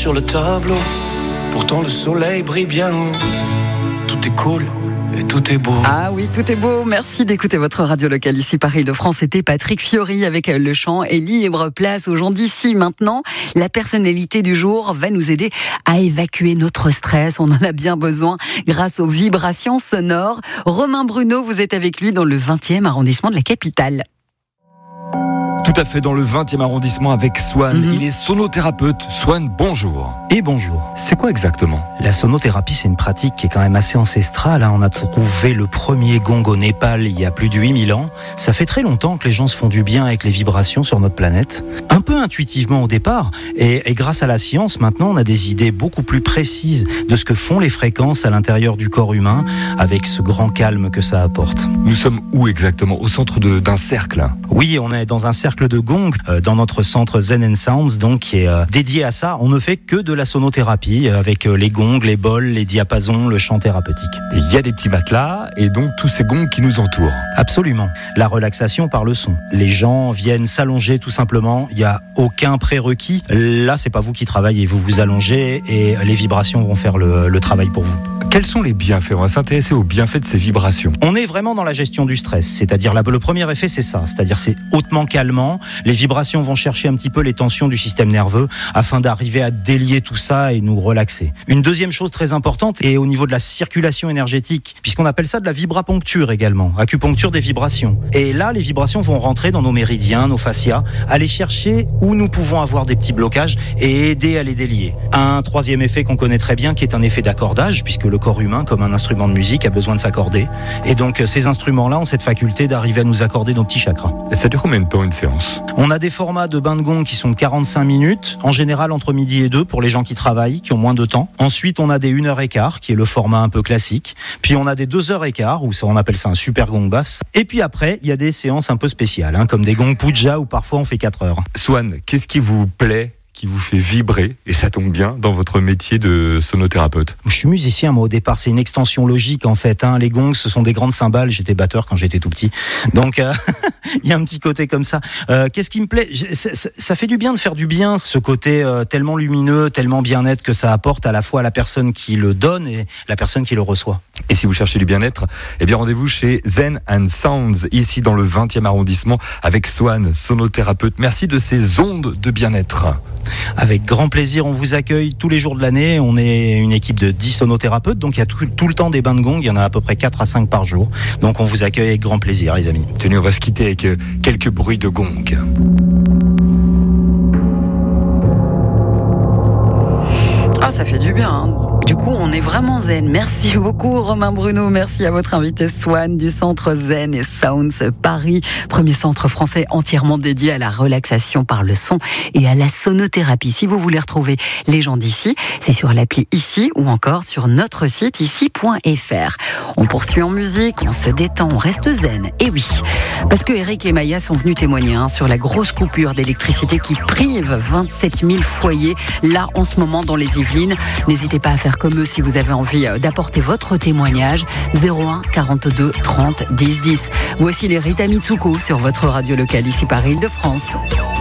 sur le tableau. Pourtant le soleil brille bien haut. Tout est cool et tout est beau. Ah oui, tout est beau. Merci d'écouter votre radio locale ici Paris-de-France. C'était Patrick Fiori avec le chant Et libre place aux gens d'ici. Maintenant, la personnalité du jour va nous aider à évacuer notre stress. On en a bien besoin grâce aux vibrations sonores. Romain Bruno, vous êtes avec lui dans le 20e arrondissement de la capitale. Tout à fait, dans le 20e arrondissement avec Swan. Il est sonothérapeute. Swan, bonjour. Et bonjour. C'est quoi exactement ? La sonothérapie, c'est une pratique qui est quand même assez ancestrale. On a trouvé le premier gong au Népal il y a plus de 8000 ans. Ça fait très longtemps que les gens se font du bien avec les vibrations sur notre planète. Un peu intuitivement au départ. Et grâce à la science, maintenant, on a des idées beaucoup plus précises de ce que font les fréquences à l'intérieur du corps humain, avec ce grand calme que ça apporte. Nous sommes où exactement ? Au centre d'un cercle ? Oui, on est dans un cercle de gong dans notre centre Zen and Sounds, donc qui est dédié à ça. On ne fait que de la sonothérapie avec les gongs, les bols, les diapasons, le chant thérapeutique. Il y a des petits matelas et donc tous ces gongs qui nous entourent. Absolument. La relaxation par le son. Les gens viennent s'allonger tout simplement. Il n'y a aucun prérequis. Là, c'est pas vous qui travaillez. Vous vous allongez et les vibrations vont faire le travail pour vous. Quels sont les bienfaits ? On va s'intéresser aux bienfaits de ces vibrations. On est vraiment dans la gestion du stress. C'est-à-dire, le premier effet, c'est ça. C'est-à-dire, c'est hautement calmant. Les vibrations vont chercher un petit peu les tensions du système nerveux afin d'arriver à délier tout ça et nous relaxer. Une deuxième chose très importante est au niveau de la circulation énergétique, puisqu'on appelle ça de la vibraponcture également. Acupuncture des vibrations. Et là, les vibrations vont rentrer dans nos méridiens, nos fascias, aller chercher où nous pouvons avoir des petits blocages et aider à les délier. Un troisième effet qu'on connaît très bien, qui est un effet d'accordage, puisque le corps humain, comme un instrument de musique, a besoin de s'accorder. Et donc, ces instruments-là ont cette faculté d'arriver à nous accorder nos petits chakras. Et ça dure combien de temps une séance ? On a des formats de bain de gong qui sont de 45 minutes, en général entre midi et 2 pour les gens qui travaillent, qui ont moins de temps. Ensuite, on a des 1h15, qui est le format un peu classique. Puis on a des 2h15, où on appelle ça un super gong basse. Et puis après, il y a des séances un peu spéciales, comme des gongs puja, où parfois on fait 4 heures. Swan, qu'est-ce qui vous plaît, qui vous fait vibrer, et ça tombe bien, dans votre métier de sonothérapeute ? Je suis musicien, moi, au départ. C'est une extension logique, en fait. Les gongs, ce sont des grandes cymbales. J'étais batteur quand j'étais tout petit. Donc, il y a un petit côté comme ça. Qu'est-ce qui me plaît ? Ça fait du bien de faire du bien, ce côté tellement lumineux, tellement bien-être que ça apporte à la fois à la personne qui le donne et la personne qui le reçoit. Et si vous cherchez du bien-être, eh bien rendez-vous chez Zen and Sounds, ici dans le 20e arrondissement, avec Swan, sonothérapeute. Merci de ces ondes de bien-être. Avec grand plaisir, on vous accueille tous les jours de l'année. On est une équipe de 10 sonothérapeutes, donc il y a tout le temps des bains de gong. Il y en a à peu près 4 à 5 par jour. Donc on vous accueille avec grand plaisir, les amis. Tenez, on va se quitter avec quelques bruits de gong. Ah, ça fait du bien. Du coup, on est vraiment zen. Merci beaucoup Romain Bruno. Merci à votre invité Swan du centre Zen et Sounds Paris. Premier centre français entièrement dédié à la relaxation par le son et à la sonothérapie. Si vous voulez retrouver les gens d'ici, c'est sur l'appli Ici ou encore sur notre site ici.fr. On poursuit en musique, on se détend, on reste zen. Et oui, parce que Eric et Maya sont venus témoigner sur la grosse coupure d'électricité qui prive 27 000 foyers là en ce moment dans les Yvelines. N'hésitez pas à faire comme eux si vous avez envie d'apporter votre témoignage. 01 42 30 10 10. Voici les Rita Mitsuko sur votre radio locale ici Paris-de-France.